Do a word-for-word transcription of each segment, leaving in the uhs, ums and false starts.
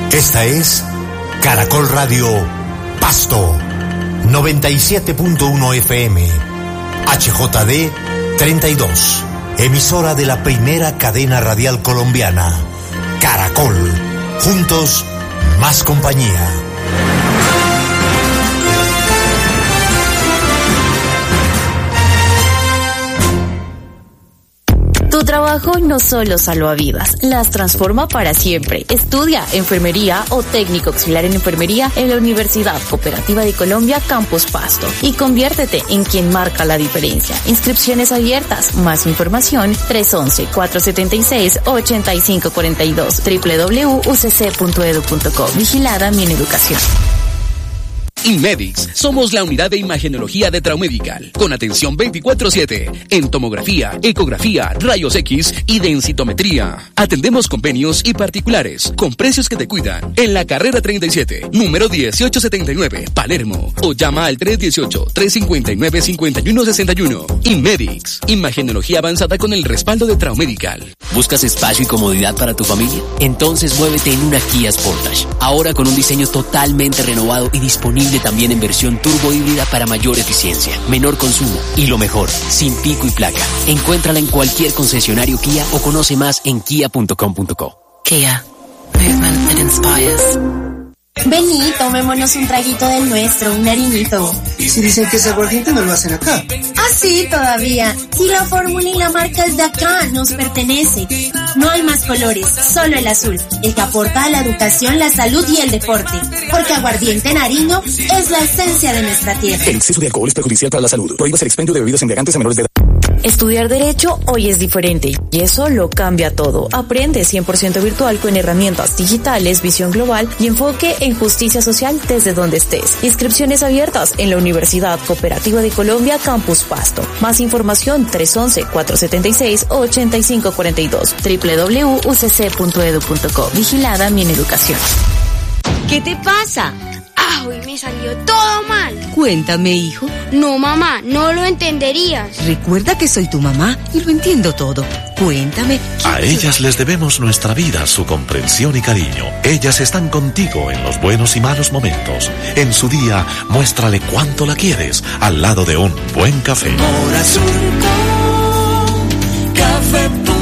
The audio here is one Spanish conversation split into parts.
Esta es Caracol Radio Pasto, noventa y siete punto uno F M, H J D treinta y dos, emisora de la primera cadena radial colombiana, Caracol, juntos, más compañía. Tu trabajo no solo salva vidas, las transforma para siempre. Estudia enfermería o técnico auxiliar en enfermería en la Universidad Cooperativa de Colombia Campus Pasto y conviértete en quien marca la diferencia. Inscripciones abiertas. Más información tres once, cuatrocientos setenta y seis, ochenta y cinco cuarenta y dos, doble u doble u doble u punto u c c punto e d u punto co. Vigilada Mineducación. Inmedix, somos la unidad de imagenología de Traumedical, con atención veinticuatro siete, en tomografía, ecografía, rayos X y densitometría. Atendemos convenios y particulares, con precios que te cuidan, en la carrera treinta y siete, número dieciocho setenta y nueve, Palermo, o llama al tres uno ocho, tres cinco nueve, cinco uno seis uno. Inmedix, imagenología avanzada con el respaldo de Traumedical. ¿Buscas espacio y comodidad para tu familia? Entonces muévete en una Kia Sportage, ahora con un diseño totalmente renovado y disponible también en versión turbo híbrida para mayor eficiencia, menor consumo y lo mejor, sin pico y placa. Encuéntrala en cualquier concesionario Kia o conoce más en kia punto com punto co. Kia. Movement that inspires. Vení, tomémonos un traguito del nuestro, un harinito. Si dicen que ese aguardiente no lo hacen acá. Ah, sí, todavía. Si la fórmula y la marca es de acá, nos pertenece. No hay más colores, solo el azul, el que aporta a la educación, la salud y el deporte. Porque Aguardiente Nariño es la esencia de nuestra tierra. El exceso de alcohol es perjudicial para la salud. Prohíbas el expendio de bebidas embriagantes a menores de edad. Estudiar Derecho hoy es diferente y eso lo cambia todo. Aprende cien por ciento virtual con herramientas digitales, visión global y enfoque en justicia social desde donde estés. Inscripciones abiertas en la Universidad Cooperativa de Colombia Campus Pasto. Más información tres once, cuatrocientos setenta y seis, ochenta y cinco cuarenta y dos, doble u doble u doble u punto u c c punto e d u punto co. Vigilada Mineducación. ¿Qué te pasa? Ah, hoy me salió todo mal. Cuéntame, hijo. No, mamá, no lo entenderías. Recuerda que soy tu mamá y lo entiendo todo. Cuéntame. A ellas les debemos nuestra vida, su comprensión y cariño. Ellas están contigo en los buenos y malos momentos. En su día, muéstrale cuánto la quieres al lado de un buen café. Corazón con café puro.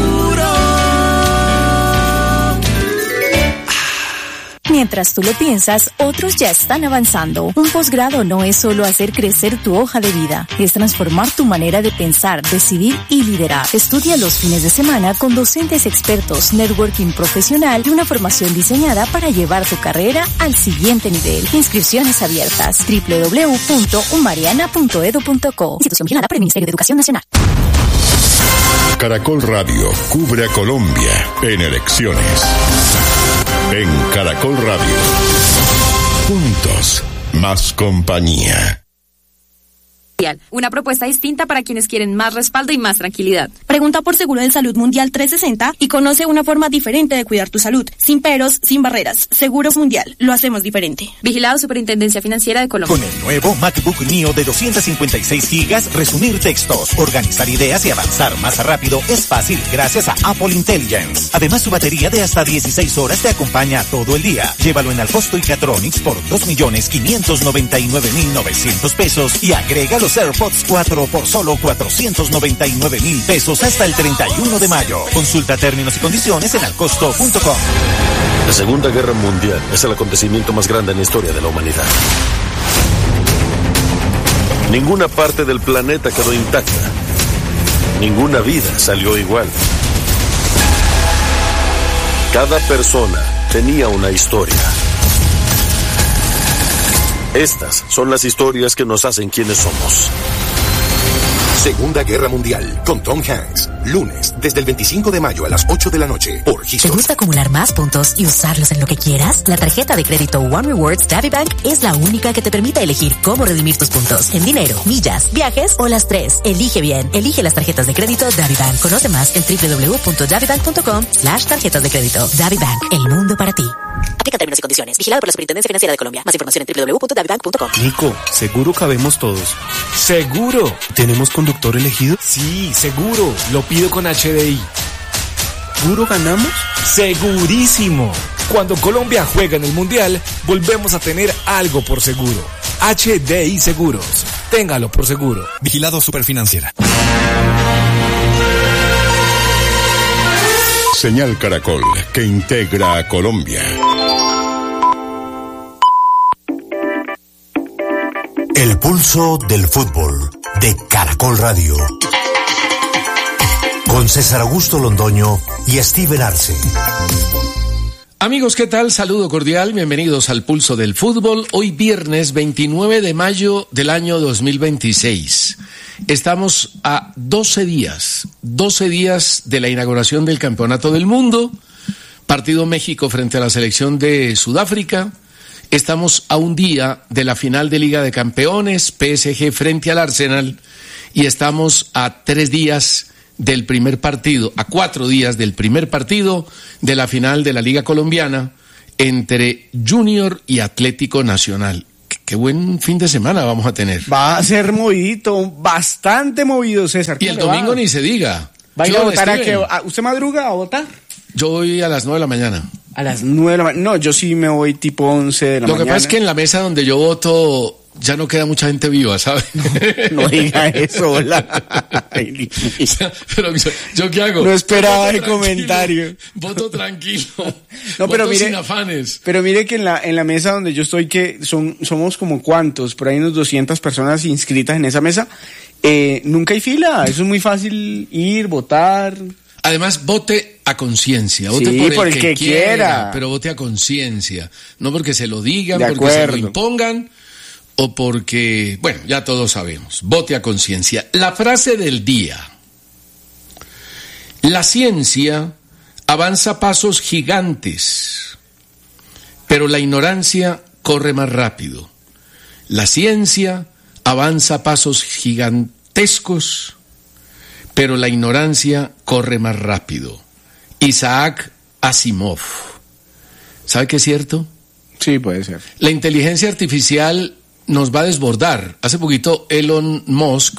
Mientras tú lo piensas, otros ya están avanzando. Un posgrado no es solo hacer crecer tu hoja de vida, es transformar tu manera de pensar, decidir y liderar. Estudia los fines de semana con docentes expertos, networking profesional y una formación diseñada para llevar tu carrera al siguiente nivel. Inscripciones abiertas. doble u doble u doble u punto umariana punto e d u punto co. Institución vigilada por el Ministerio de Educación Nacional. Caracol Radio cubre a Colombia en elecciones. En Caracol Radio. Juntos, más compañía. Una propuesta distinta para quienes quieren más respaldo y más tranquilidad. Pregunta por Seguro de Salud Mundial trescientos sesenta y conoce una forma diferente de cuidar tu salud. Sin peros, sin barreras. Seguros Mundial. Lo hacemos diferente. Vigilado Superintendencia Financiera de Colombia. Con el nuevo MacBook Neo de doscientos cincuenta y seis gigas, resumir textos, organizar ideas y avanzar más rápido es fácil gracias a Apple Intelligence. Además, su batería de hasta dieciséis horas te acompaña todo el día. Llévalo en Alcosto y Catronics por dos millones quinientos noventa y nueve mil novecientos pesos y agrega los AirPods cuatro por solo cuatrocientos noventa y nueve mil pesos hasta el treinta y uno de mayo. Consulta términos y condiciones en alcosto punto com. La Segunda Guerra Mundial es el acontecimiento más grande en la historia de la humanidad. Ninguna parte del planeta quedó intacta. Ninguna vida salió igual. Cada persona tenía una historia. Estas son las historias que nos hacen quienes somos. Segunda Guerra Mundial, con Tom Hanks. Lunes, desde el veinticinco de mayo a las ocho de la noche, por History. ¿Te gusta acumular más puntos y usarlos en lo que quieras? La tarjeta de crédito One Rewards DaviBank es la única que te permite elegir cómo redimir tus puntos. En dinero, millas, viajes o las tres. Elige bien. Elige las tarjetas de crédito DaviBank. Conoce más en doble u doble u doble u punto davibank punto com slash tarjetas de crédito. DaviBank, el mundo para ti. Aplica términos y condiciones. Vigilado por la Superintendencia Financiera de Colombia. Más información en doble u doble u doble u punto davibank punto com. Nico, ¿seguro cabemos todos? ¡Seguro! ¿Tenemos conductor elegido? Sí, seguro. Lo pido con H D I. ¿Seguro ganamos? ¡Segurísimo! Cuando Colombia juega en el Mundial, volvemos a tener algo por seguro. H D I Seguros. Téngalo por seguro. Vigilado Superfinanciera. Señal Caracol, que integra a Colombia. El pulso del fútbol de Caracol Radio. Con César Augusto Londoño y Steven Arce. Amigos, ¿qué tal? Saludo cordial, bienvenidos al Pulso del Fútbol. Hoy viernes veintinueve de mayo del año dos mil veintiséis. Estamos a doce días, doce días de la inauguración del Campeonato del Mundo. Partido México frente a la selección de Sudáfrica. Estamos a un día de la final de Liga de Campeones, P S G frente al Arsenal. Y estamos a tres días del primer partido, a cuatro días del primer partido de la final de la Liga Colombiana entre Junior y Atlético Nacional. Qué, qué buen fin de semana vamos a tener. Va a ser movidito, bastante movido, César. Y el domingo va? Ni se diga. ¿Va a ir a votar a qué? ¿Usted madruga a votar? Yo voy a las nueve de la mañana. A las nueve de la mañana. No, yo sí me voy tipo once de la Lo mañana. Lo que pasa es que en la mesa donde yo voto ya no queda mucha gente viva, ¿sabes? No, no diga eso, hola. Pero yo, ¿yo qué hago? No esperaba el comentario. Voto tranquilo. No, pero voto mire, sin afanes. Pero mire que en la en la mesa donde yo estoy, que son somos como cuántos, por ahí unos doscientas personas inscritas en esa mesa, eh, nunca hay fila. Eso es muy fácil ir, votar. Además, vote a conciencia, vote sí, por el, por el que, que quiera, quiera, pero vote a conciencia, no porque se lo digan, de porque acuerdo. se lo impongan, o porque, bueno, ya todos sabemos, vote a conciencia. La frase del día: la ciencia avanza pasos gigantes, pero la ignorancia corre más rápido. La ciencia avanza pasos gigantescos, pero la ignorancia corre más rápido. Isaac Asimov. ¿Sabe qué es cierto? Sí, puede ser. La inteligencia artificial nos va a desbordar. Hace poquito Elon Musk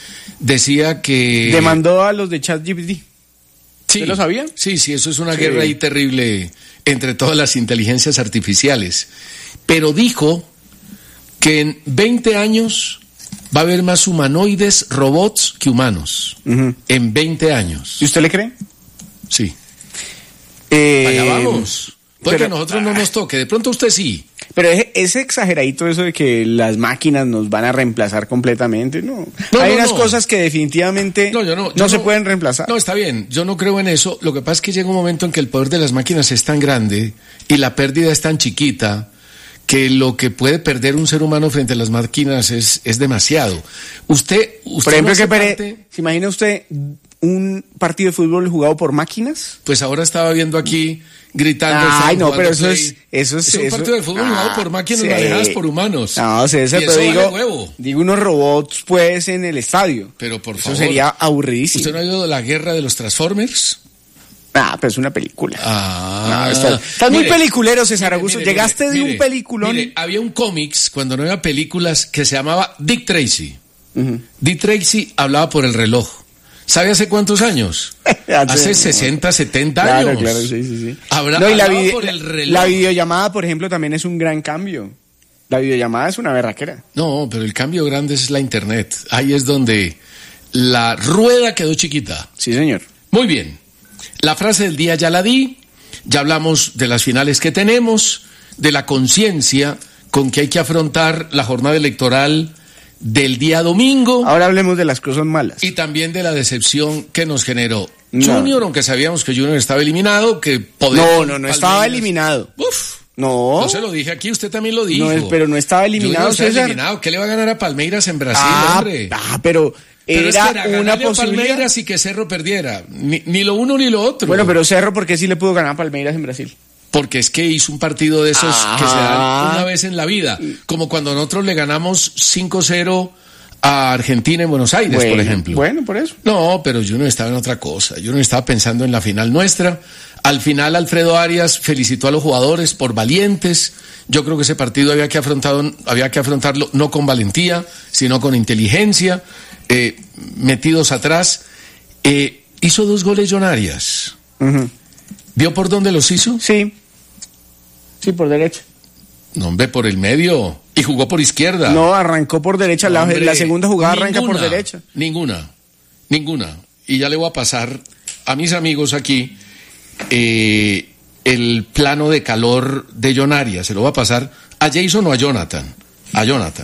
decía que... demandó a los de ChatGPT. Sí, ¿Usted lo sabía? Sí, sí, eso es una sí. guerra ahí terrible entre todas las inteligencias artificiales. Pero dijo que en veinte años va a haber más humanoides, robots, que humanos. Uh-huh. En veinte años. ¿Y usted le cree? Sí. Eh, Allá vamos. Puede pero, que a nosotros no nos toque. De pronto usted sí. Pero es, es exageradito eso de que las máquinas nos van a reemplazar completamente. No. no Hay no, unas no. cosas que definitivamente no, yo no, yo no se no, pueden reemplazar. No, está bien. Yo no creo en eso. Lo que pasa es que llega un momento en que el poder de las máquinas es tan grande y la pérdida es tan chiquita que lo que puede perder un ser humano frente a las máquinas es, es demasiado. Usted, usted por ejemplo, no que parte... pere... ¿se imagina usted un partido de fútbol jugado por máquinas? Pues ahora estaba viendo aquí gritando. Ay, no, pero eso es, eso es... Es un eso... partido de fútbol ah, jugado por máquinas, sí. manejadas por humanos. No, sí, ese, pero digo, digo unos robots, pues, en el estadio. Pero por eso favor. Eso sería aburridísimo. ¿Usted no ha oído la guerra de los Transformers? Ah, pero es una película. Ah, no, está, estás mire, muy peliculero, César Augusto. Mire, Llegaste mire, de mire, un peliculón. Mire, había un cómics, cuando no había películas, que se llamaba Dick Tracy. Uh-huh. Dick Tracy hablaba por el reloj. ¿Sabe hace cuántos años? Hace sesenta, setenta claro, años. Claro, sí, sí, sí. Habrá, no, y la, vide- por el reloj. La videollamada, por ejemplo, también es un gran cambio. La videollamada es una berraquera. No, pero el cambio grande es la internet. Ahí es donde la rueda quedó chiquita. Sí, señor. Muy bien. La frase del día ya la di. Ya hablamos de las finales que tenemos, de la conciencia con que hay que afrontar la jornada electoral del día domingo. Ahora hablemos de las cosas malas. Y también de la decepción que nos generó no. Junior, aunque sabíamos que Junior estaba eliminado, que podía... No, no, no estaba eliminado. Uf. No. No se lo dije aquí, usted también lo dijo. No, pero no estaba eliminado, no estaba César. eliminado. ¿Qué le va a ganar a Palmeiras en Brasil, ah, hombre? Ah, pero... Pero era, es que era una posibilidad. Palmeiras y que Cerro perdiera. Ni, ni lo uno ni lo otro. Bueno, pero Cerro, ¿por qué sí le pudo ganar a Palmeiras en Brasil? Porque es que hizo un partido de esos ah. que se dan una vez en la vida. Como cuando nosotros le ganamos cinco cero a Argentina en Buenos Aires, bueno, por ejemplo. Bueno, por eso. No, pero yo no estaba en otra cosa. Yo no estaba pensando en la final nuestra. Al final, Alfredo Arias felicitó a los jugadores por valientes. Yo creo que ese partido había que afrontado, había que afrontarlo no con valentía, sino con inteligencia. Eh, metidos atrás, eh, hizo dos goles John Arias. Uh-huh. ¿Vio por dónde los hizo? Sí. Sí, por derecha. No, hombre, por el medio. Y jugó por izquierda. No, arrancó por derecha. No, la, hombre, la segunda jugada ninguna, arranca por derecha. Ninguna, ninguna. Y ya le voy a pasar a mis amigos aquí eh, el plano de calor de John Arias. Se lo va a pasar a Jason o a Jonathan. A Jonathan.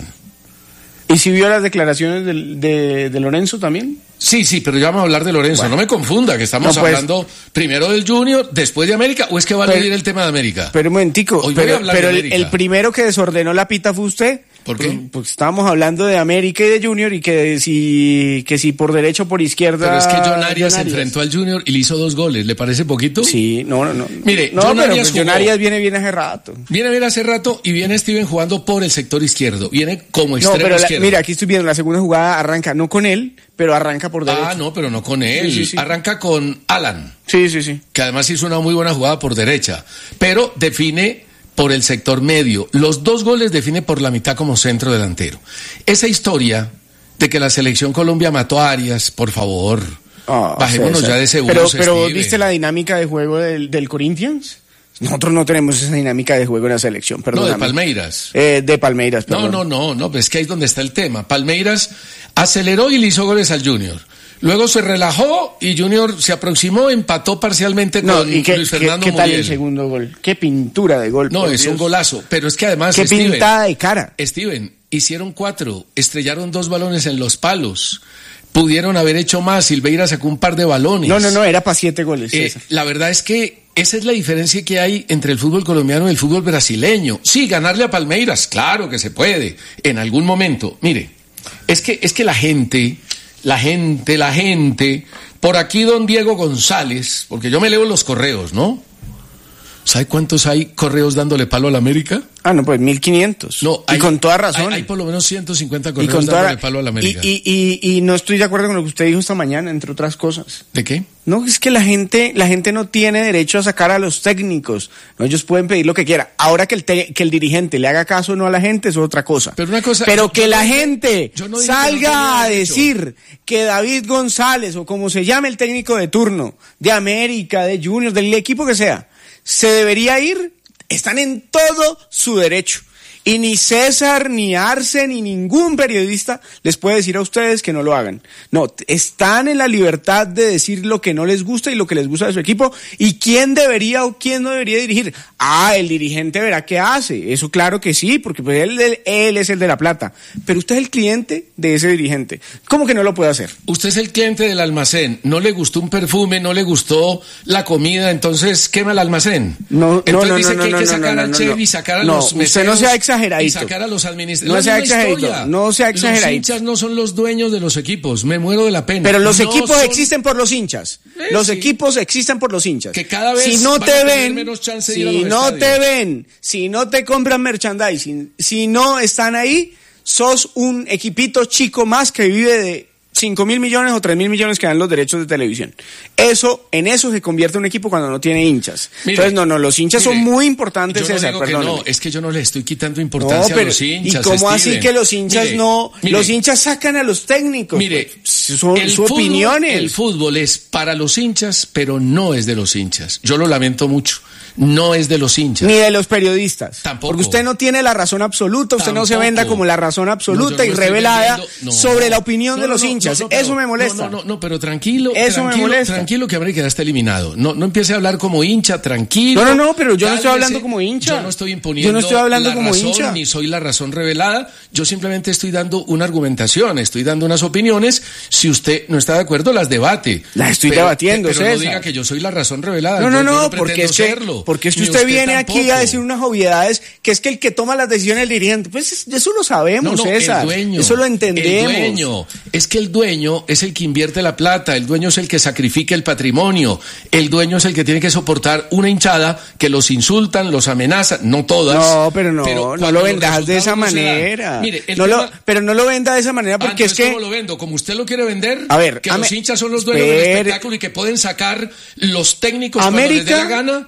¿Y si vio las declaraciones de, de, de Lorenzo también? Sí, sí, pero ya vamos a hablar de Lorenzo. Bueno, no me confunda, que estamos no, pues, hablando primero del Junior, después de América, ¿o es que va a leer el tema de América? Pero un momentico, Hoy pero, voy a pero de el, el primero que desordenó la pita fue usted. ¿Por qué? Porque pues, estábamos hablando de América y de Junior y que si, que si por derecha o por izquierda... Pero es que John Arias se enfrentó al Junior y le hizo dos goles, ¿le parece poquito? Sí, no, no, no. Mire, no, John pero Arias, John Arias viene bien hace rato. Viene bien hace rato y viene Steven jugando por el sector izquierdo, viene como extremo no, pero izquierdo. La, mira, aquí estoy viendo, la segunda jugada arranca no con él, pero arranca por derecha. Ah, no, pero no con él, sí, sí, sí. Arranca con Alan. Sí, sí, sí. Que además hizo una muy buena jugada por derecha, pero define por el sector medio. Los dos goles define por la mitad como centro delantero. Esa historia de que la selección Colombia mató a Arias, por favor, oh, bajémonos César. ya de ese bus, Pero, pero Steve. ¿viste la dinámica de juego del, del Corinthians? Nosotros no tenemos esa dinámica de juego en la selección, perdón. No, de Palmeiras. Eh, de Palmeiras, perdón. No, no, no, no, pues es que ahí es donde está el tema. Palmeiras aceleró y le hizo goles al Junior. Luego se relajó y Junior se aproximó, empató parcialmente no, con ¿y qué, Luis Fernando ¿qué, qué tal Muriel. el segundo gol? Qué pintura de gol. No, es Dios. Un golazo, pero es que además, qué Steven, pintada de cara. Steven, hicieron cuatro, estrellaron dos balones en los palos. Pudieron haber hecho más, Silveira sacó un par de balones. No, no, no, era para siete goles. Eh, la verdad es que esa es la diferencia que hay entre el fútbol colombiano y el fútbol brasileño. Sí, ganarle a Palmeiras, claro que se puede, en algún momento. Mire, es que, es que la gente... La gente, la gente, por aquí don Diego González, porque yo me leo los correos, ¿no? ¿Sabe cuántos hay correos dándole palo a la América? Ah, no, pues mil quinientos. No, y hay, con toda razón. Hay, hay por lo menos ciento cincuenta correos dándole toda... palo a la América. Y, y, y, y no estoy de acuerdo con lo que usted dijo esta mañana, entre otras cosas. ¿De qué? No, es que la gente, la gente no tiene derecho a sacar a los técnicos. No, ellos pueden pedir lo que quieran. Ahora que el, te, que el dirigente le haga caso o no a la gente es otra cosa. Pero una cosa. Pero yo, que yo la no, gente no salga no a decir que David González o como se llame el técnico de turno, de América, de Junior, del equipo que sea, se debería ir, están en todo su derecho. Y ni César, ni Arce, ni ningún periodista les puede decir a ustedes que no lo hagan. No, están en la libertad de decir lo que no les gusta y lo que les gusta de su equipo. ¿Y quién debería o quién no debería dirigir? Ah, el dirigente verá qué hace. Eso claro que sí, porque pues él, él, él es el de la plata. Pero usted es el cliente de ese dirigente. ¿Cómo que no lo puede hacer? Usted es el cliente del almacén. No le gustó un perfume, no le gustó la comida, entonces quema el almacén. No, entonces no, no, dice no, que no, hay que no, sacar no, al no, chef no. y sacar a no, los meseros. Usted no sea exageradito. Y sacar a los administradores. No sea exageradito. No sea exageradito. Los hinchas no son los dueños de los equipos. Me muero de la pena. Pero los no equipos son... existen por los hinchas. ¿Eh? Los sí. equipos existen por los hinchas. Que cada vez si no van te a tener ven, menos chance de si ir a los no estadios. te ven, si no te compran merchandising, si no están ahí, sos un equipito chico más que vive de cinco mil millones o tres mil millones que dan los derechos de televisión. Eso, en eso se convierte un equipo cuando no tiene hinchas. Mire, Entonces, no, no, los hinchas mire, son muy importantes, yo no César, digo que no, es que yo no le estoy quitando importancia no, pero, a los hinchas. ¿y cómo Steven? así que los hinchas mire, no, mire, los hinchas sacan a los técnicos? Mire, son el sus fútbol, opiniones. El fútbol es para los hinchas, pero no es de los hinchas. Yo lo lamento mucho. No es de los hinchas. Ni de los periodistas. Tampoco. Porque usted no tiene la razón absoluta, usted Tampoco. no se venda como la razón absoluta no, y revelada no. sobre la opinión no, de no, los no, hinchas. no, no, pero, Eso me molesta. No, no, no, pero tranquilo. Eso tranquilo, me molesta. Tranquilo que América ya está eliminado. No, no empiece a hablar como hincha, tranquilo. No, no, no, pero yo Cálmese. no estoy hablando como hincha. Yo no estoy imponiendo Yo no estoy hablando la como razón, hincha. ni soy la razón revelada. Yo simplemente estoy dando una argumentación, estoy dando unas opiniones. Si usted no está de acuerdo, las debate. Las estoy pero, debatiendo, pero César. no diga que yo soy la razón revelada. No, no, yo, no, yo no porque es que, serlo, porque es que ni usted, viene tampoco. aquí a decir unas obviedades, que es que el que toma las decisiones es el dirigente. Pues eso lo sabemos, no, no, César. El dueño, eso lo entendemos. El dueño. Es que el dueño es el que invierte la plata, el dueño es el que sacrifica el patrimonio, el dueño es el que tiene que soportar una hinchada que los insultan, los amenazan, no todas. No, pero no, pero no lo vendas de esa manera. Mire, el no tema... lo, pero no lo venda de esa manera porque ah, es que... ¿cómo lo vendo? Como usted lo quiere vender, a ver, que a los me... hinchas son los dueños Espere... del espectáculo y que pueden sacar los técnicos América, cuando les dé la gana. América, América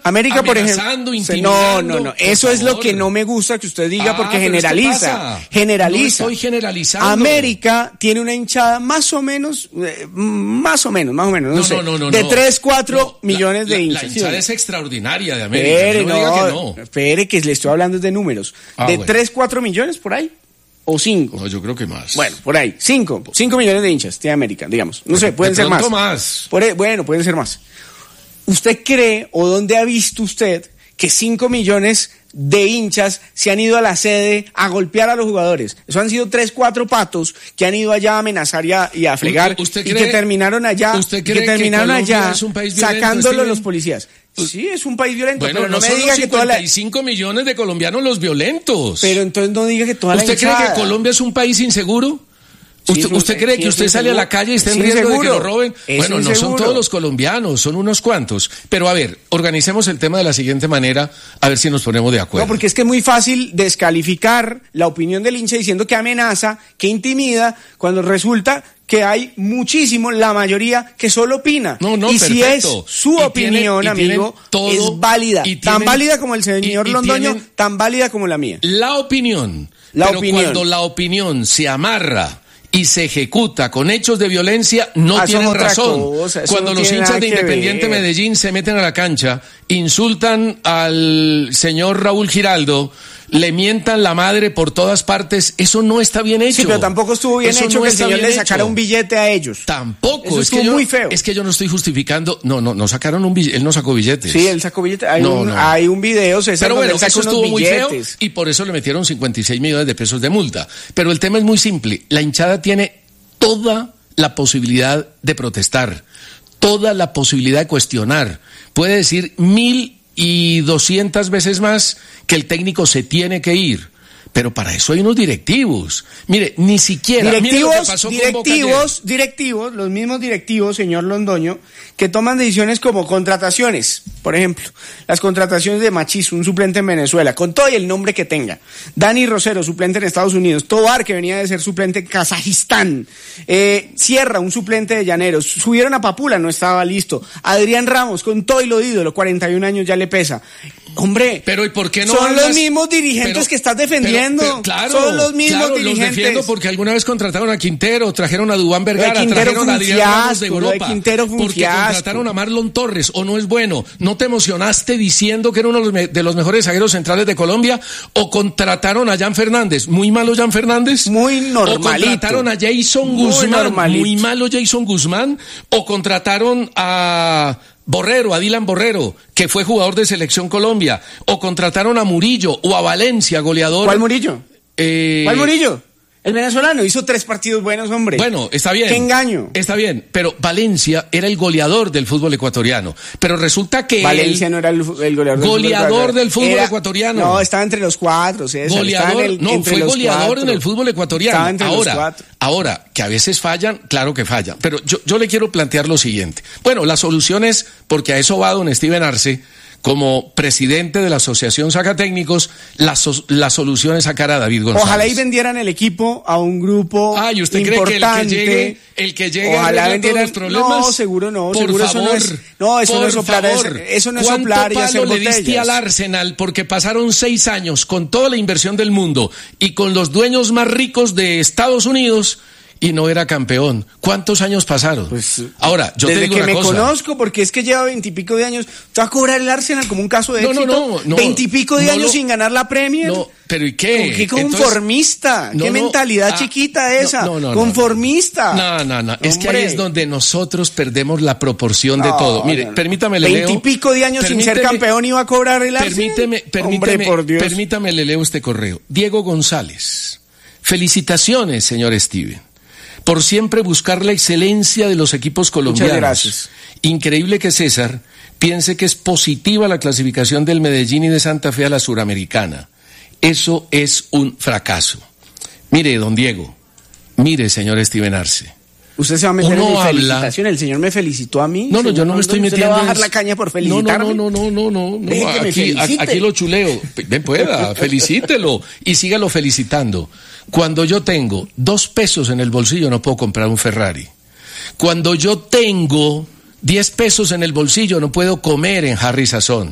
por ejemplo, no, no, no, eso es lo que no me gusta que usted diga, ah, porque generaliza, generaliza. No estoy generalizando. América tiene una hinchada más o menos, eh, más o menos, más o menos, no, no sé, no, no, de no. tres, cuatro no, millones la, de hinchas. La hinchada ¿sí? es extraordinaria de América. Espere, no, no, diga que no. Espere, que le estoy hablando de números. Ah, de bueno. tres, cuatro millones por ahí. ¿O cinco? No, yo creo que más. Bueno, por ahí. Cinco. Cinco millones de hinchas de América, digamos. No sé, pueden de ser más. más. Por ahí, bueno, pueden ser más. ¿Usted cree o dónde ha visto usted que cinco millones de hinchas se han ido a la sede a golpear a los jugadores? Eso han sido tres, cuatro patos que han ido allá a amenazar y a, y a fregar ¿Usted y cree, que terminaron allá, ¿usted cree que terminaron que allá es un país violento, sacándolo Steven? los policías? Sí, es un país violento, bueno, pero no, no me diga que toda la... cincuenta y cinco millones de colombianos los violentos. Pero entonces no diga que toda la ¿Usted hinchada... cree que Colombia es un país inseguro? Sí, ¿Usted, un, ¿Usted cree sí, que usted sale inseguro. a la calle y está en Sí, riesgo inseguro. de que lo roben? Es bueno, no inseguro. son todos los colombianos, son unos cuantos. Pero a ver, organicemos el tema de la siguiente manera, a ver si nos ponemos de acuerdo. No, porque es que es muy fácil descalificar la opinión del hincha diciendo que amenaza, que intimida, cuando resulta que hay muchísimo, la mayoría, que solo opina. No, no, y perfecto. si es su y opinión, tienen, y amigo, todo, es válida. y Tan tienen, válida como el señor y, y Londoño, tienen, tan válida como la mía. La opinión. La pero opinión. cuando la opinión se amarra y se ejecuta con hechos de violencia, no ah, tienen razón. Cosa, Cuando no los hinchas de Independiente ver. Medellín se meten a la cancha, insultan al señor Raúl Giraldo, le mientan la madre por todas partes, eso no está bien hecho. Sí, pero tampoco estuvo bien eso hecho no que el señor le sacara hecho. un billete a ellos. Tampoco. Eso es estuvo que yo, muy feo. Es que yo no estoy justificando. No, no, no sacaron un billete. Él no sacó billetes. Sí, él sacó billetes. Hay, no, un, no. hay un video, César, pero bueno, donde él eso sacó estuvo unos muy feo billetes. y por eso le metieron cincuenta y seis millones de pesos de multa. Pero el tema es muy simple. La hinchada tiene toda la posibilidad de protestar, toda la posibilidad de cuestionar. Puede decir mil y doscientas veces más que el técnico se tiene que ir. Pero para eso hay unos directivos. Mire, ni siquiera... Directivos, mire lo que pasó directivos, directivos, los mismos directivos, señor Londoño, que toman decisiones como contrataciones. Por ejemplo, las contrataciones de Machís, un suplente en Venezuela, con todo y el nombre que tenga. Dani Rosero, suplente en Estados Unidos. Tobar, que venía de ser suplente en Kazajistán. Eh, Sierra, un suplente de Llaneros. Subieron a Papula, no estaba listo. Adrián Ramos, con todo y lo ídolo, cuarenta y un años ya le pesa. Hombre, pero ¿y por qué no son hablas? los mismos dirigentes pero, que estás defendiendo. Pero, pero, claro, son los mismos claro, dirigentes. Los defiendo porque alguna vez contrataron a Quintero, trajeron a Dubán Vergara, Quintero trajeron a Adrián fiasco, Ramos de Europa. De Quintero fue un porque fiasco. Contrataron a Marlon Torres, o no es bueno. ¿No te emocionaste diciendo que era uno de los mejores zagueros centrales de Colombia? ¿O contrataron a Jan Fernández? ¿Muy malo Jan Fernández? Muy normalito. ¿O contrataron a Jason muy Guzmán? Normalito. ¿Muy malo Jason Guzmán? ¿O contrataron a Borrero, a Dylan Borrero, que fue jugador de Selección Colombia? ¿O contrataron a Murillo o a Valencia, goleador? ¿Cuál Murillo? Eh... ¿Cuál Murillo? El venezolano hizo tres partidos buenos, hombre. Bueno, está bien. ¡Qué engaño! Está bien, pero Valencia era el goleador del fútbol ecuatoriano. Pero resulta que Valencia el, no era el, el goleador, goleador del fútbol, era, ecuatoriano. No, estaba entre los cuatro. César, goleador, en el, no, fue goleador cuatro. en el fútbol ecuatoriano. Estaba entre ahora, los cuatro. ahora, que a veces fallan, claro que fallan. Pero yo, yo le quiero plantear lo siguiente. Bueno, la solución es, porque a eso va don Steven Arce, como presidente de la Asociación Sacatécnicos, la, so, la solución es sacar a David González. Ojalá y vendieran el equipo a un grupo ah, ¿y usted importante. cree que el que llegue, el que llegue Ojalá a vendieran todos los problemas? No, seguro no. Por seguro favor, eso no es, no, eso por no es soplar, favor, es, eso no es soplar y hacer ¿cuánto palo le botellas? diste al Arsenal? Porque pasaron seis años con toda la inversión del mundo y con los dueños más ricos de Estados Unidos y no era campeón. ¿Cuántos años pasaron? Pues, ahora, yo desde te digo que una me cosa. conozco, porque es que lleva veintipico de años. ¿Te va a cobrar el Arsenal como un caso de no, éxito? No, no, no. Veintipico de no, años no, sin ganar la Premier. No, pero ¿y qué? ¿Qué conformista? Entonces, ¿Qué no, mentalidad no, chiquita ah, esa? No, no, no, conformista. No, no, no. Es que ahí es donde nosotros perdemos la proporción no, de todo. Mire, no, no. permítame, le leo. Veintipico de años sin ser campeón iba a cobrar el Arsenal. Permíteme, permíteme, Hombre, por Dios. permítame, le leo este correo. Diego González. Felicitaciones, señor Steven, por siempre buscar la excelencia de los equipos colombianos. Muchas gracias. Increíble que César piense que es positiva la clasificación del Medellín y de Santa Fe a la Suramericana. Eso es un fracaso. Mire, don Diego, mire, señor Steven Arce. Usted se va a meter Uno en mi habla... felicitación. El señor me felicitó a mí. No, no, yo no me estoy metiendo. ¿Usted le va a en... bajar la caña por felicitarme? No, no, no, no, no, no. Deje que me aquí, felicite. aquí lo chuleo. Ven, pueda, felicítelo y sígalo felicitando. Cuando yo tengo dos pesos en el bolsillo no puedo comprar un Ferrari. Cuando yo tengo diez pesos en el bolsillo no puedo comer en Harry Sazón.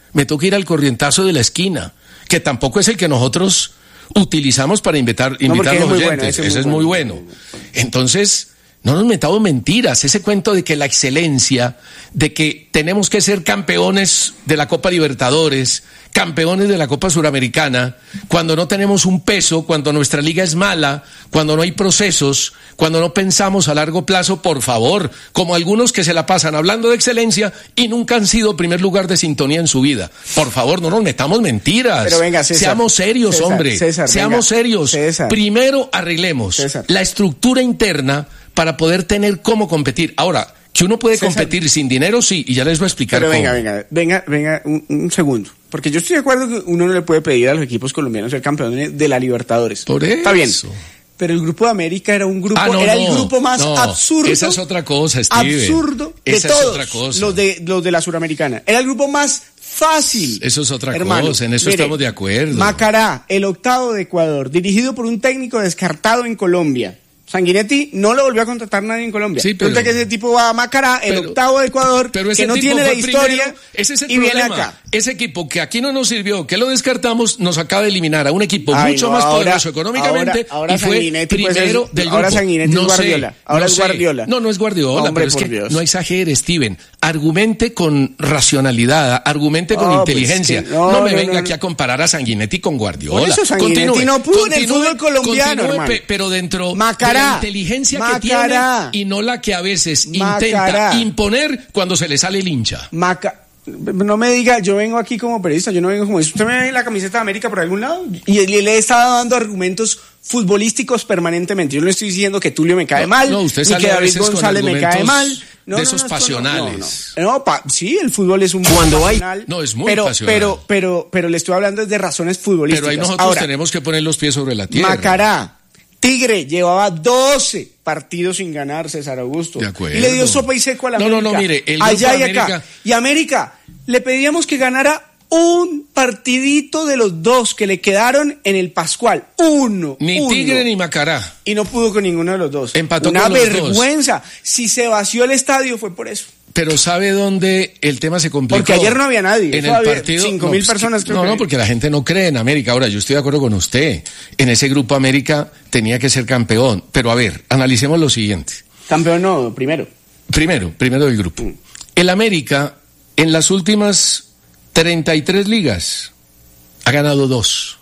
me toca ir al corrientazo de la esquina, que tampoco es el que nosotros utilizamos para invitar, invitar no, a los oyentes. Bueno, ese, ese es muy bueno. bueno. Entonces, no nos metamos mentiras. Ese cuento de que la excelencia, de que tenemos que ser campeones de la Copa Libertadores, campeones de la Copa Suramericana, cuando no tenemos un peso, cuando nuestra liga es mala, cuando no hay procesos, cuando no pensamos a largo plazo, por favor, como algunos que se la pasan hablando de excelencia y nunca han sido primer lugar de sintonía en su vida. Por favor, no nos metamos mentiras. Pero venga, César, seamos serios, César, hombre. César, seamos venga, serios. César. Primero arreglemos César. la estructura interna para poder tener cómo competir. Ahora, que uno puede César. competir sin dinero, sí, y ya les voy a explicar Pero cómo. venga, venga, venga, venga, un, un segundo. Porque yo estoy de acuerdo que uno no le puede pedir a los equipos colombianos ser campeones de la Libertadores. Por eso. Está bien. Pero el Grupo de América era un grupo, Ah, no, era no, el grupo más no, absurdo. Esa es otra cosa, Steven. Absurdo de esa todos es otra cosa. los de los de la Suramericana. Era el grupo más fácil. Eso es otra Hermano, cosa, en eso mire, estamos de acuerdo. Macará, el octavo de Ecuador, dirigido por un técnico descartado en Colombia. Sanguinetti no lo volvió a contratar nadie en Colombia. Sí, pero, resulta que ese tipo va a Macará, el pero, octavo de Ecuador, pero ese que no tipo tiene la fue historia, primero, ese es el y viene problema. acá. Ese equipo que aquí no nos sirvió, que lo descartamos, nos acaba de eliminar a un equipo Ay, mucho no, más ahora, poderoso económicamente ahora, ahora y fue Sanguinetti, primero pues es, del grupo. ahora Sanguinetti no es Guardiola. Sé, ahora no es sé. Guardiola. No, no es Guardiola, Hombre, pero es que Dios. no exagere, Steven. Argumente con racionalidad, argumente con no, inteligencia. Pues que no, no me no, venga no, aquí a comparar a Sanguinetti con Guardiola. Por eso Sanguinetti continúe, no pudo en el continúe, fútbol colombiano, continúe, hermano. Pero dentro Macará, de la inteligencia Macará, que tiene y no la que a veces Macará. intenta imponer cuando se le sale el hincha. Maca no me diga, yo vengo aquí como periodista, yo no vengo como eso. Usted me ve en la camiseta de América por algún lado y le, le he estado dando argumentos futbolísticos permanentemente. Yo no estoy diciendo que Tulio me cae no, mal, no, usted ni que David González me cae mal. No, de no, esos no, pasionales. No, no. no pa, sí, el fútbol es un cuando hay pasional, no es muy pero, pasional. Pero, pero, pero le estoy hablando de razones futbolísticas. Pero ahí nosotros Ahora, tenemos que poner los pies sobre la tierra. Macará, Tigre llevaba doce partidos sin ganar, César Augusto. De acuerdo. Y le dio sopa y seco a la no, América. No, no, mire, el allá y América... acá. Y América, le pedíamos que ganara un partidito de los dos que le quedaron en el Pascual. Uno. Ni uno. Tigre ni Macará. Y no pudo con ninguno de los dos. Empató Una con los vergüenza. dos. Si se vació el estadio fue por eso. Pero ¿sabe dónde el tema se complicó? Porque ayer no había nadie. En el partido. Cinco mil personas. No, no, porque la gente no cree en América. Ahora, yo estoy de acuerdo con usted. En ese grupo América tenía que ser campeón. Pero a ver, analicemos lo siguiente. Campeón no, primero. Primero, primero del grupo. Mm. El América, en las últimas treinta y tres ligas, ha ganado dos.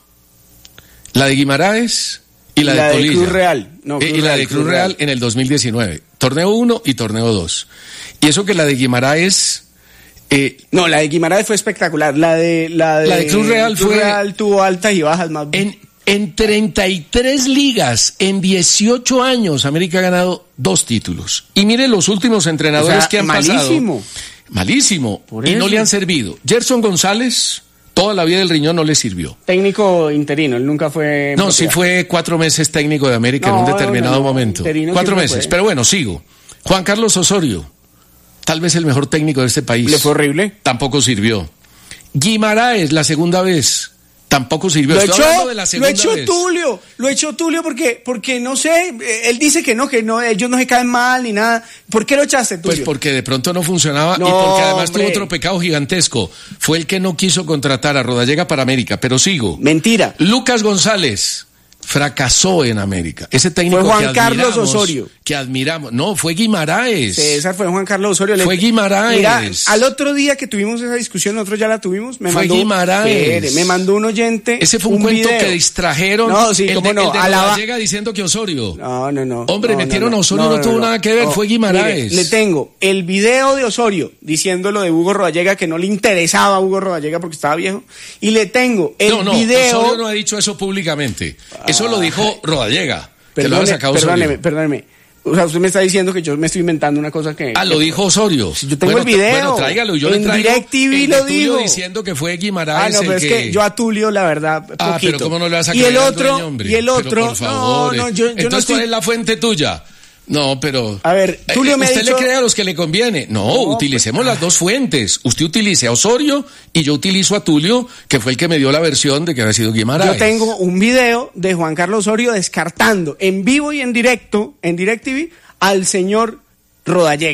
La de Guimaraes y la, y la de Polilla. De Cruz Real. No, Cruz y la Real, de Cruz, Cruz Real, Real en el dos mil diecinueve. Torneo uno y torneo dos. Y eso que la de Guimaraes... Eh, no, la de Guimaraes fue espectacular. La de, la de, la de Cruz Real Cruz fue... Real tuvo altas y bajas más bien. En, en treinta y tres ligas, en dieciocho años, América ha ganado dos títulos. Y mire los últimos entrenadores o sea, que han malísimo. pasado. Malísimo. Por y eso. no le han servido. Gerson González, toda la vida del riñón no le sirvió. Técnico interino, él nunca fue... No, sí fue cuatro meses técnico de América no, en un determinado no, no, momento. Interino cuatro meses, fue. Pero bueno, sigo. Juan Carlos Osorio, tal vez el mejor técnico de este país. Le fue horrible. Tampoco sirvió. Guimaraes, la segunda vez. Tampoco sirvió. Lo Estoy echó, de la lo echó vez. Tulio, lo echó Tulio porque, porque no sé, él dice que no, que no, ellos no se caen mal ni nada. ¿Por qué lo echaste, Tulio? Pues porque de pronto no funcionaba no, y porque además hombre. tuvo otro pecado gigantesco. Fue el que no quiso contratar a Rodallega para América, pero sigo. Mentira. Lucas González fracasó en América. Ese técnico fue Juan que Carlos Osorio. Que admiramos. No, fue Guimaraes. César fue Juan Carlos Osorio. Fue Le... Guimaraes. Mira, al otro día que tuvimos esa discusión, nosotros ya la tuvimos. Me fue mandó, Guimaraes. Espere, me mandó un oyente. Ese fue un, un cuento video. que distrajeron. No, sí, el cómo de, no. El de Alaba... llega diciendo que Osorio. No, no, no. Hombre, no, metieron no, no, a Osorio, no, no, no tuvo no, nada que ver. no, fue Guimaraes. Mire, le tengo el video de Osorio diciendo lo de Hugo Rodallega, que no le interesaba a Hugo Rodallega porque estaba viejo. Y le tengo el no, no, video. Osorio no ha dicho eso públicamente. Eso ah, lo dijo Rodallega. Perdone, que lo sacado perdóneme, Osorio. perdóneme. O sea, usted me está diciendo que yo me estoy inventando una cosa que... Ah, que... lo dijo Osorio. Yo tengo bueno, el video. Bueno, tráigalo. Yo en le traigo DirecTV lo dijo. diciendo que fue Guimaraes Ah, no, pero el es que... que yo a Tulio, la verdad, poquito. Ah, pero ¿cómo no le vas a y creer el al otro, dueño, hombre? Y el otro... Pero por favor. No, no, yo, yo Entonces, no estoy... ¿cuál es la fuente tuya? No, pero... A ver, Tulio eh, me ha Usted dicho... le cree a los que le conviene. No, no utilicemos pues, las dos fuentes. Usted utilice a Osorio y yo utilizo a Tulio, que fue el que me dio la versión de que había sido Guimaraes. Yo tengo un video de Juan Carlos Osorio descartando en vivo y en directo, en DirecTV, al señor Rodallega.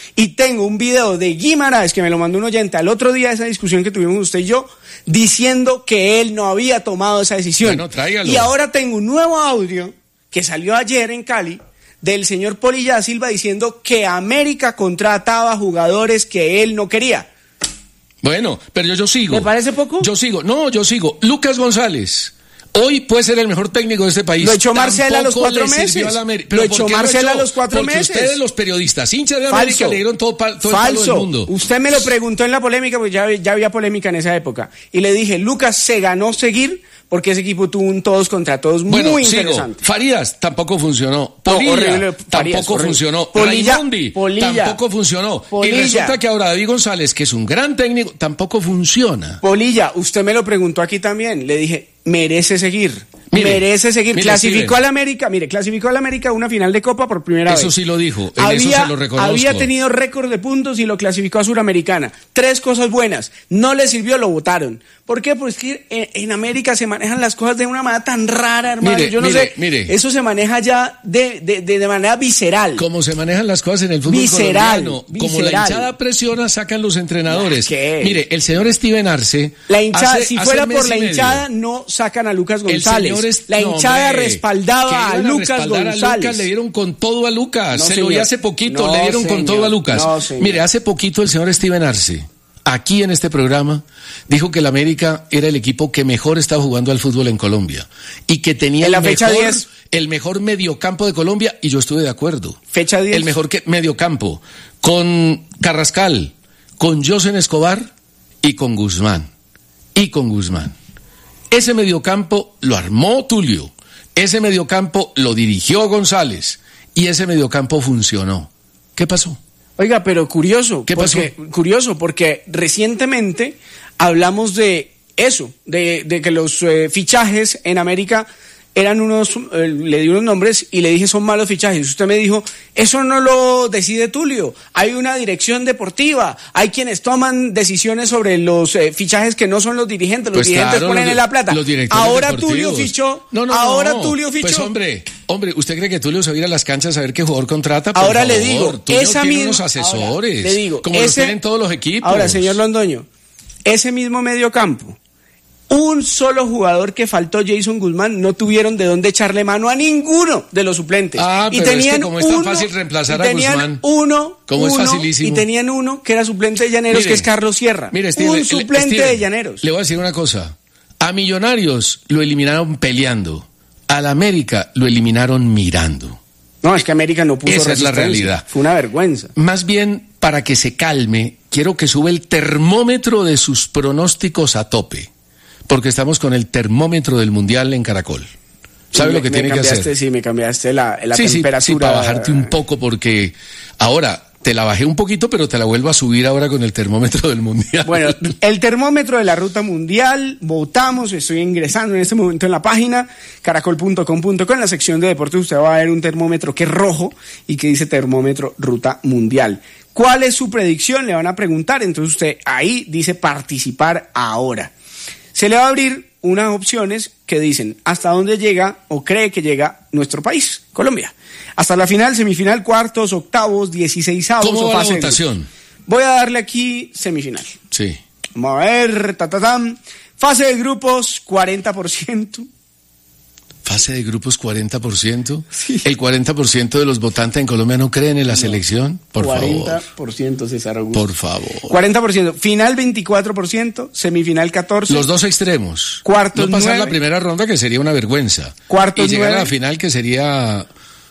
Y tengo un video de Guimaraes, que me lo mandó un oyente al otro día de esa discusión que tuvimos usted y yo, diciendo que él no había tomado esa decisión. Bueno, tráigalo. Y ahora tengo un nuevo audio que salió ayer en Cali del señor Polilla da Silva diciendo que América contrataba jugadores que él no quería. Bueno, pero yo, yo sigo. ¿Me parece poco? Yo sigo. No, yo sigo. Lucas González. Hoy puede ser el mejor técnico de este país. Lo echó Marcela a los cuatro meses. Lo echó Marcela a los cuatro Porque meses. Ustedes, los periodistas, hinchas de América, Falso. le dieron todo, todo Falso. el palo del mundo. Usted me lo preguntó en la polémica, porque ya, ya había polémica en esa época. Y le dije, Lucas se ganó seguir porque ese equipo tuvo un todos contra todos bueno, muy sigo. interesante. Farías tampoco funcionó. Polilla no, horrible. Farías, tampoco horrible. funcionó. Polilla, Raimundi Polilla, tampoco funcionó. Polilla. Y resulta que ahora David González, que es un gran técnico, tampoco funciona. Polilla, usted me lo preguntó aquí también. Le dije, merece seguir. Mire, merece seguir. Mire, clasificó Steven. al América, mire, clasificó al América a una final de Copa por primera eso vez. Eso sí lo dijo, en había, eso se lo reconozco. Había tenido récord de puntos y lo clasificó a Suramericana. Tres cosas buenas. No le sirvió, lo votaron. ¿Por qué? Pues que en, en América se manejan las cosas de una manera tan rara, hermano. Mire, Yo no mire, sé. mire. Eso se maneja ya de, de, de, de manera visceral. Como se manejan las cosas en el fútbol visceral, colombiano. Visceral. Como la hinchada presiona, sacan los entrenadores. ¿Qué? Mire, el señor Steven Arce. La hinchada, hace, si hace fuera mes por la y medio, hinchada, no sacan a Lucas el González. señor es, la no, hinchada hombre, respaldaba a que iban a Lucas respaldar González. A Lucas, le dieron con todo a Lucas. No, se señor. lo vi hace poquito, No, le dieron señor. con todo a Lucas. No, señor. Mire, hace poquito el señor Steven Arce, aquí en este programa, dijo que el América era el equipo que mejor estaba jugando al fútbol en Colombia y que tenía en la el, fecha mejor, diez. el mejor mediocampo de Colombia, y yo estuve de acuerdo. Fecha diez. El mejor que, mediocampo, con Carrascal, con Josen Escobar y con Guzmán. Y con Guzmán. Ese mediocampo lo armó Tulio, ese mediocampo lo dirigió González y ese mediocampo funcionó. ¿Qué pasó? Oiga, pero curioso, ¿Qué pasó? porque, curioso, porque recientemente hablamos de eso, de, de que los eh, fichajes en América eran unos, eh, le di unos nombres y le dije son malos fichajes. Usted me dijo, eso no lo decide Tulio, hay una dirección deportiva, hay quienes toman decisiones sobre los eh, fichajes que no son los dirigentes, los Pues dirigentes claro, ponen los, en la plata. Los directores ahora deportivos. Tulio fichó, no, no, ahora no. Tulio fichó. Pues hombre, hombre, ¿usted cree que Tulio se va a ir a las canchas a ver qué jugador contrata? Por ahora favor, le digo, Tulio esa tiene misma, unos asesores, ahora, le digo, como ese, los tienen todos los equipos. Ahora, señor Londoño, ese mismo mediocampo, un solo jugador que faltó, Jason Guzmán, no tuvieron de dónde echarle mano a ninguno de los suplentes. Ah, y pero tenían es que como es tan uno, fácil reemplazar y a tenían Guzmán. Uno, Como uno, es facilísimo. Y tenían uno que era suplente de Llaneros, Mire, que es Carlos Sierra. Mire, Steven, un le- suplente Steven, de Llaneros. Le voy a decir una cosa. A Millonarios lo eliminaron peleando. Al América lo eliminaron mirando. No, es que América no puso Esa es la resistencia. realidad. Fue una vergüenza. Más bien, para que se calme, quiero que sube el termómetro de sus pronósticos a tope. Porque estamos con el termómetro del Mundial en Caracol. ¿Sabe me, lo que me tiene que cambiaste, hacer? Sí, me cambiaste la, la sí, temperatura. Sí, sí, para bajarte un poco, porque ahora te la bajé un poquito, pero te la vuelvo a subir ahora con el termómetro del Mundial. Bueno, el termómetro de la ruta mundial, votamos, estoy ingresando en este momento en la página, caracol punto com punto co, en la sección de deportes usted va a ver un termómetro que es rojo y que dice termómetro ruta mundial. ¿Cuál es su predicción? Le van a preguntar, entonces usted ahí dice participar ahora. Se le va a abrir unas opciones que dicen hasta dónde llega o cree que llega nuestro país, Colombia. Hasta la final, semifinal, cuartos, octavos, dieciseisavos ¿Cómo o va la fase de votación? grupos. Voy a darle aquí semifinal. Sí. Vamos a ver, ta, ta, tam. Fase de grupos, cuarenta por ciento. Fase de grupos, cuarenta por ciento. Sí. El cuarenta por ciento de los votantes en Colombia no creen en la no. selección. Por cuarenta favor. por ciento, César Augusto. Por favor. cuarenta por ciento. Final, veinticuatro por ciento. Semifinal, catorce por ciento. Los dos extremos. Cuartos, no pasar nueve. la primera ronda, que sería una vergüenza. Cuartos, y llegar nueve. a la final, que sería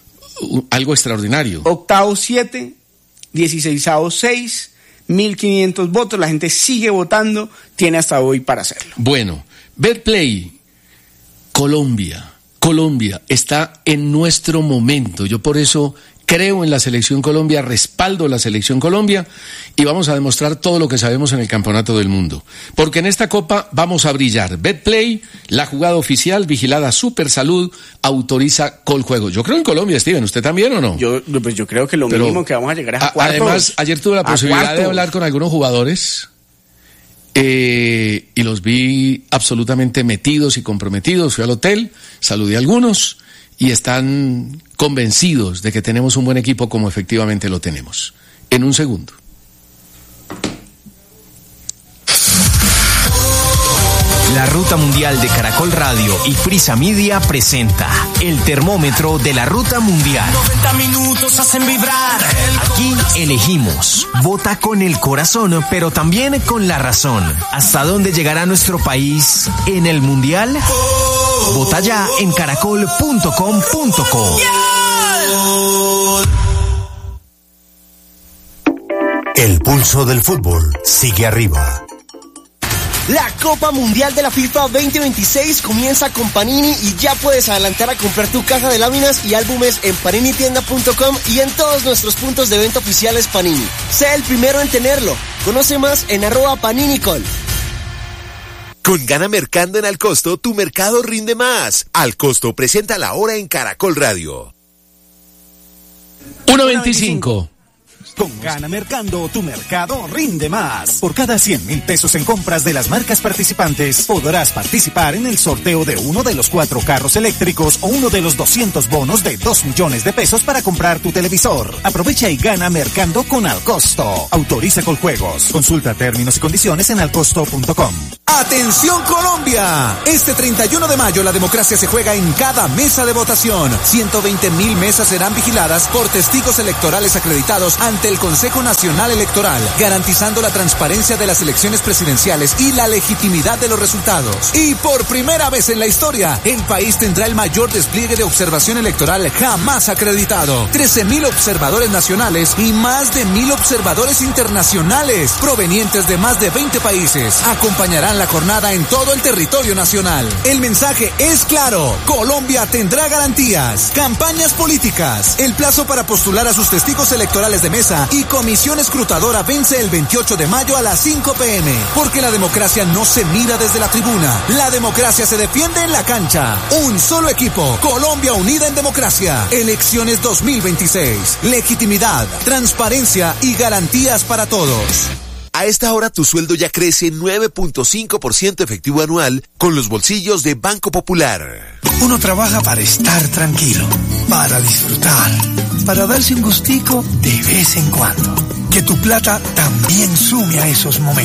algo extraordinario. Octavos, siete. Dieciseisavos, seis. mil quinientos votos. La gente sigue votando. Tiene hasta hoy para hacerlo. Bueno, Betplay, Colombia. Colombia está en nuestro momento. Yo por eso creo en la selección Colombia, respaldo la selección Colombia y vamos a demostrar todo lo que sabemos en el Campeonato del Mundo. Porque en esta Copa vamos a brillar. Betplay, la jugada oficial, vigilada Supersalud, autoriza Coljuego. Yo creo en Colombia, Steven. ¿Usted también o no? Yo, pues yo creo que lo Pero, mínimo que vamos a llegar es a cuartos. Además, ayer tuve la posibilidad cuartos. de hablar con algunos jugadores eh, y los vi absolutamente metidos y comprometidos. Fui al hotel, saludé a algunos y están convencidos de que tenemos un buen equipo como efectivamente lo tenemos. en un segundo. La Ruta Mundial de Caracol Radio y Prisa Media presenta el termómetro de la Ruta Mundial. noventa minutos hacen vibrar. Aquí elegimos. Vota con el corazón, pero también con la razón. ¿Hasta dónde llegará nuestro país en el Mundial? Vota ya en caracol punto com punto co. El pulso del fútbol sigue arriba. La Copa Mundial de la FIFA veinte veintiséis comienza con Panini y ya puedes adelantar a comprar tu caja de láminas y álbumes en panini tienda punto com y en todos nuestros puntos de venta oficiales Panini. Sé el primero en tenerlo. Conoce más en arroba paninicol. Con Gana Mercando en Al Costo, tu mercado rinde más. Al Costo presenta la hora en Caracol Radio. uno veinticinco. Con Gana Mercando, tu mercado rinde más. Por cada cien mil pesos en compras de las marcas participantes, podrás participar en el sorteo de uno de los cuatro carros eléctricos o uno de los doscientos bonos de dos millones de pesos para comprar tu televisor. Aprovecha y gana Mercando con Alcosto. Autoriza Coljuegos. Consulta términos y condiciones en alcosto punto com. ¡Atención Colombia! Este treinta y uno de mayo la democracia se juega en cada mesa de votación. ciento veinte mil mesas serán vigiladas por testigos electorales acreditados ante el Consejo Nacional Electoral, garantizando la transparencia de las elecciones presidenciales y la legitimidad de los resultados. Y por primera vez en la historia, el país tendrá el mayor despliegue de observación electoral jamás acreditado. trece mil observadores nacionales y más de mil observadores internacionales, provenientes de más de veinte países, acompañarán la jornada en todo el territorio nacional. El mensaje es claro: Colombia tendrá garantías. Campañas políticas. El plazo para postular a sus testigos electorales de mesa y comisión escrutadora vence el veintiocho de mayo a las cinco pe eme. Porque la democracia no se mira desde la tribuna. La democracia se defiende en la cancha. Un solo equipo. Colombia unida en democracia. Elecciones dos mil veintiséis. Legitimidad, transparencia y garantías para todos. A esta hora tu sueldo ya crece nueve punto cinco por ciento efectivo anual con los bolsillos de Banco Popular. Uno trabaja para estar tranquilo, para disfrutar, para darse un gustico de vez en cuando. Que tu plata también sume a esos momentos.